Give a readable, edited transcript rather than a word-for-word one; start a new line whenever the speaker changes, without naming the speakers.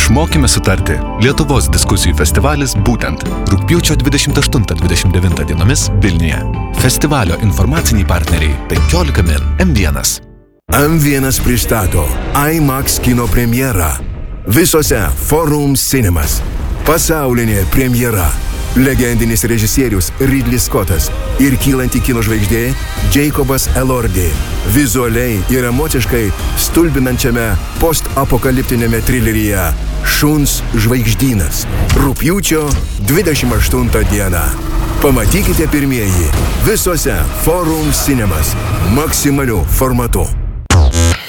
Išmokime sutarti. Lietuvos diskusijų festivalis būtent rugpjūčio 28-29 dienomis Vilniuje. Festivalio informaciniai partneriai 15 min M1.
M1 pristato IMAX kino premjerą. Visose Forum Cinemas. Pasaulinė premjera. Legendinis režisierius Ridley Scottas ir kylanti kino žvaigždė Jacobas Elordi. Vizualiai ir emociškai stulbinančiame postapokaliptinėme trileryje Šuns žvaigždynas. Rugpjūčio 28 dieną. Pamatykite pirmieji visose Forum Cinemas maksimaliu formatu.